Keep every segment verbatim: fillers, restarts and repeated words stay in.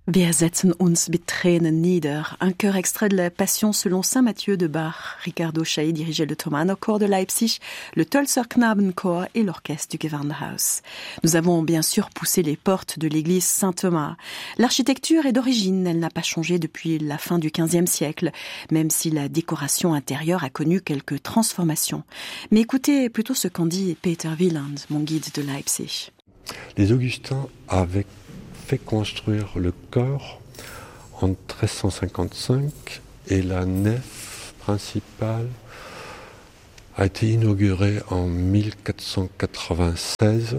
Wir setzen uns mit Tränen nieder. Un chœur extrait de la Passion selon saint Matthieu de Bach. Ricardo Chailly dirigeait le Thomanerchor de Leipzig, le Tölzer Knabenchor et l'orchestre du Gewandhaus. Nous avons bien sûr poussé les portes de l'église Saint-Thomas. L'architecture est d'origine, elle n'a pas changé depuis la fin du quinzième siècle, même si la décoration intérieure a connu quelques transformations. Mais écoutez plutôt ce qu'en dit Peter Wieland, mon guide de Leipzig. Les Augustins avaient fait construire le chœur en treize cent cinquante-cinq et la nef principale a été inaugurée en mille quatre cent quatre-vingt-seize.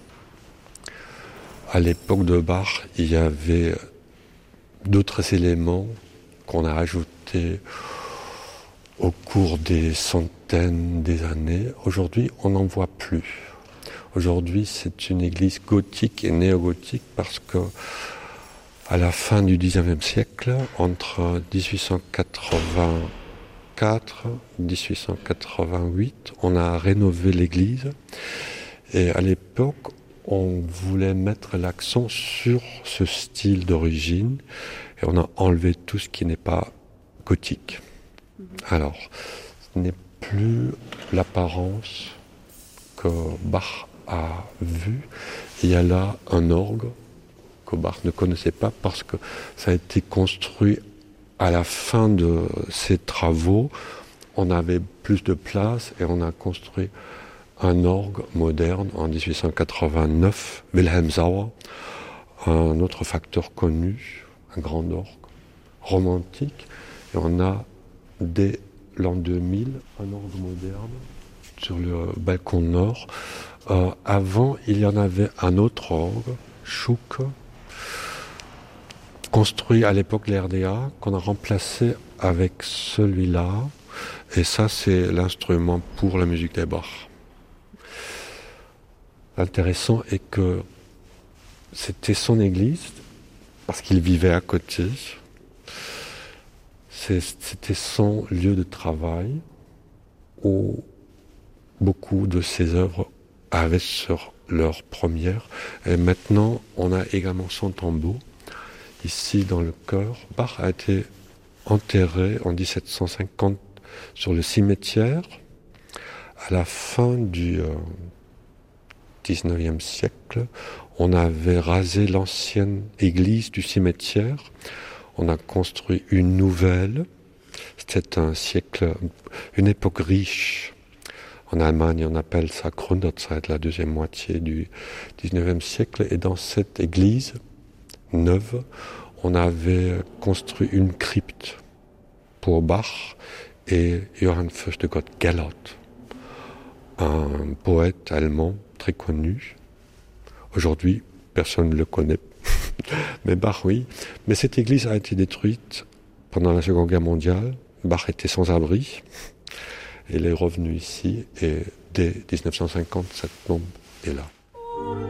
À l'époque de Bach, il y avait d'autres éléments qu'on a ajoutés au cours des centaines des années. Aujourd'hui, on n'en voit plus. Aujourd'hui, c'est une église gothique et néogothique parce que à la fin du dix-neuvième siècle, entre dix-huit cent quatre-vingt-quatre et dix-huit cent quatre-vingt-huit, on a rénové l'église. Et à l'époque, on voulait mettre l'accent sur ce style d'origine et on a enlevé tout ce qui n'est pas gothique. Alors, ce n'est plus l'apparence que Bach a vu. Il y a là un orgue que Bach ne connaissait pas parce que ça a été construit à la fin de ses travaux. On avait plus de place et on a construit un orgue moderne en dix-huit cent quatre-vingt-neuf, Wilhelm Sauer, un autre facteur connu, un grand orgue romantique. Et on a dès l'an deux mille un orgue moderne sur le balcon nord. Euh, avant, il y en avait un autre orgue, Schuck, construit à l'époque de l'R D A, qu'on a remplacé avec celui-là. Et ça, c'est l'instrument pour la musique des Bach. L'intéressant est que c'était son église, parce qu'il vivait à côté. C'est, c'était son lieu de travail, où beaucoup de ses œuvres avaient sur leur première. Et maintenant, on a également son tombeau. Ici, dans le chœur, Bach a été enterré en dix-sept cent cinquante sur le cimetière. À la fin du euh, dix-neuvième siècle, on avait rasé l'ancienne église du cimetière. On a construit une nouvelle. C'était un siècle, une époque riche. En Allemagne, on appelle ça Gründerzeit, la deuxième moitié du dix-neuvième siècle. Et dans cette église neuve, on avait construit une crypte pour Bach et Johann Fürchtegott Gellert, un poète allemand très connu. Aujourd'hui, personne ne le connaît, mais Bach, oui. Mais cette église a été détruite pendant la Seconde Guerre mondiale. Bach était sans abri. Il est revenu ici et dès dix-neuf cent cinquante, cette tombe est là.